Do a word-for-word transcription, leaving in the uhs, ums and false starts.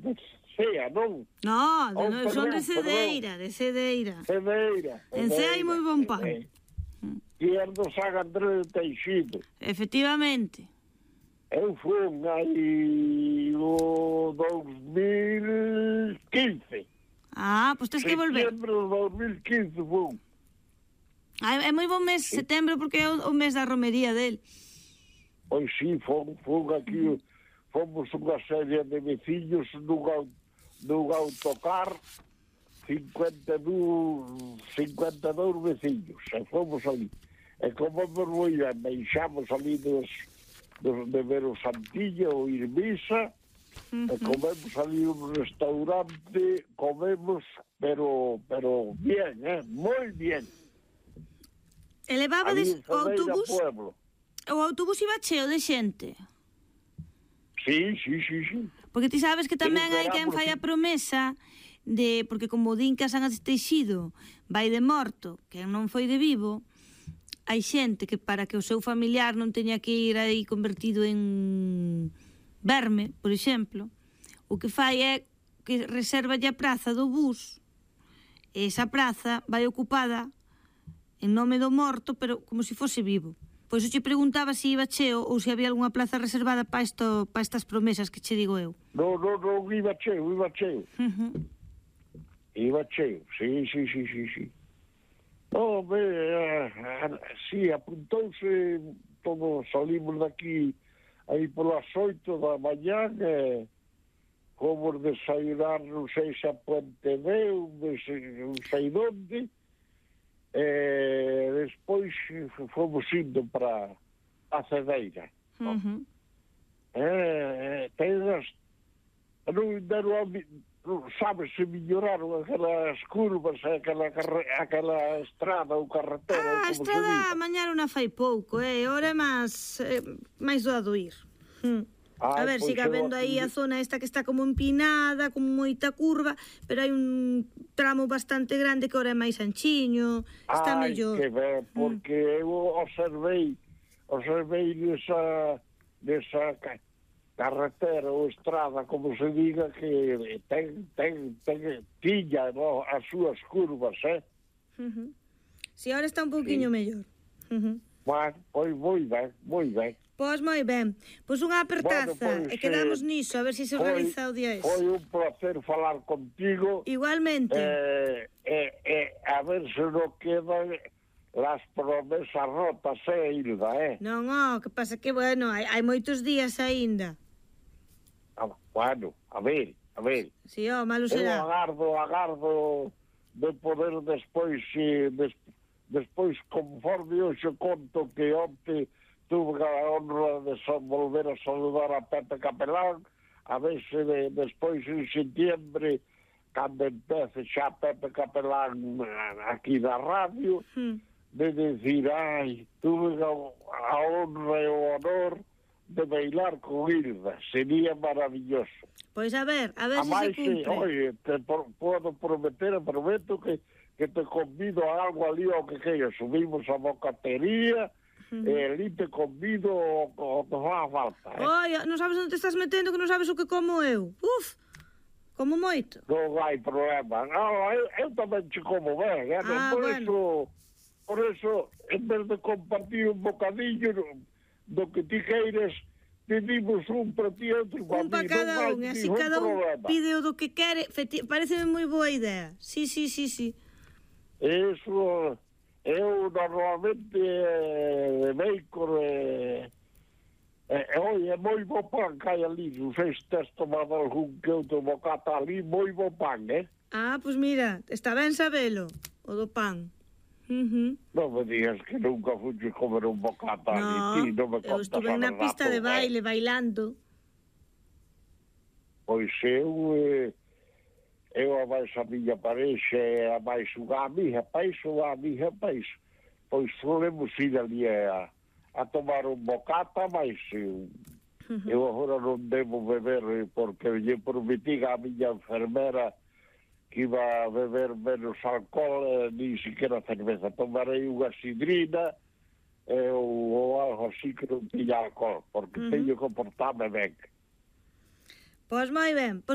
de Cea, non? No, de, Oh, no, son perdón, de Cedeira, de Cedeira. Cedeira. En Cea hai moi bon pan. Eh, que é do San Andrés de Teixido. Efectivamente. Eu fun aí o dos mil quince. Ah, pois tens que volver. Setembro de dos mil quince fun. Ah, é moi bon mes, setembro, porque é o, o mes da romería del. Pois sí, fun, fun aquí, fomos unha serie de veciños nun, au- nun autocar, cincuenta e dous, cincuenta e dous veciños, e fomos ali. E como nos moi ben, deixamos ali dos, dos, de ver o Santiña, o ir misa, e comemos ali un restaurante, comemos, pero, pero bien, eh, moi bien. E levabades Ali en o autobús, Pueblo. o autobús iba cheo de xente. Sí, sí, sí, sí. Porque ti sabes que tamén Pero hai quen esperamos fai a que- promesa de, porque como din que a San Teixido vai de morto, que non foi de vivo, hai xente que para que o seu familiar non teña que ir aí convertido en verme, por exemplo, o que fai é que reserva a praza do bus, e esa praza vai ocupada en nome do morto, pero como se fose vivo. Pois eu che preguntaba se iba cheo ou se había algunha plaza reservada para isto, para estas promesas que che digo eu. Non, non, non, iba cheo, iba cheo. Uh-huh. Iba cheo, sí, sí, sí, sí, sí. No, be, eh, eh, sí, apuntouse, todos salimos daqui aí polas oito da mañán, e fomos desayunar, non sei se a Puente Deu, non sei onde, e despois fomos indo para a Cedeira. Uh-huh. Eh, ten as... Non, non, non sabes se melloraron aquelas curvas, aquela, carre, aquela estrada ou carretera, Ah, a como se estrada diga. mañana non fai pouco, eh? Ora é máis, eh, máis doado ir. Hmm. A Ai, ver, pois siga eu vendo aí a aquí- zona esta que está como empinada, con moita curva, pero hai un tramo bastante grande que ora é máis anchiño, está Ai, mellor. que ben, porque eu observei, observei nesa, nesa ca- carretera ou estrada, como se diga, que ten, ten, ten, tiña, no, as súas curvas, eh? Uh-huh. Si, ahora está un pouquiño Sí. mellor. Uh-huh. Bueno, pois moi ben, moi ben. Pois moi ben. Pois unha apertaza, Bueno, pois, e quedamos eh, niso, a ver se se foi- organiza o día ese. Foi un placer falar contigo. Igualmente. Eh, eh, eh, a ver se non quedan las promesas rotas, eh, Hilda, eh? Non, oh, que pasa que, bueno, hai, hai moitos días aínda. Ah, bueno, a ver, a ver. Si, oh, malo Eu será. agardo, agardo de poder despois, eh, des, despois, conforme eu xe conto que onte tuve a honra de so, volver a saludar a Pepe Capelán, a ver se de, despois en setiembre, cando empece xa Pepe Capelán aquí da radio, Hmm. de decir, ai, tuve a, a honra e o honor de bailar con Hilda, sería maravilloso. Pois a ver, a ver A se se máis, cumpre. oye, te por, podo prometer, prometo que, que te convido a algo ali ao que queira. Subimos a bocatería, uh-huh. e ali te convido ao, ao que fa falta. Eh? Oi, non sabes onde te estás metendo, que non sabes o que como eu. Uf, como moito. Non hai problema. No, eu, eu tamén che como ben, eh? Ah, por bueno. eso, por eso, en vez de compartir un bocadillo do que ti queires, pedimos un para ti e outro para Un mí. para cada Non hai un, e así ningún cada un problema. pide o do que quere. Pareceme moi boa idea. Sí, sí, sí, sí. Eso, eu normalmente eh, de bacon e eh, eh, oi, é moi bo pan que hai ali, non sei se tes tomado algún que outro bocata ali, moi bo pan, eh? Ah, pois mira, está ben sabelo, o do pan. Uh-huh. Non me digas que nunca fuches comer un bocata No, ali, ti non me eu contas estuve a na verdad, pista de tú, baile, eh? bailando. Pois eu, eh, eu a máis a miña parexa e a máis unha amiga país ou a amiga país, pois solemos ir ali a, a tomar un bocata, mas eu, Uh-huh. eu agora non debo beber porque lle prometí a miña enfermera que iba a beber menos alcohol, eh, ni siquiera cerveza. Tomarei unha sidrina eh, ou, ou algo así que non tiña alcohol, porque Uh-huh. teño que portarme ben. Pois moi ben. Pois